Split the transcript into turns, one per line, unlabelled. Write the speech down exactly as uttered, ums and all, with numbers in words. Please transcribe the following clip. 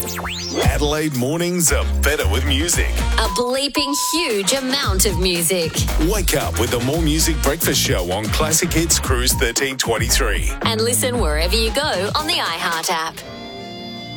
Adelaide mornings are better with music.
A bleeping huge amount of music.
Wake up with the More Music Breakfast Show on Classic Hits Cruise thirteen twenty-three.
And listen wherever you go on the iHeart app.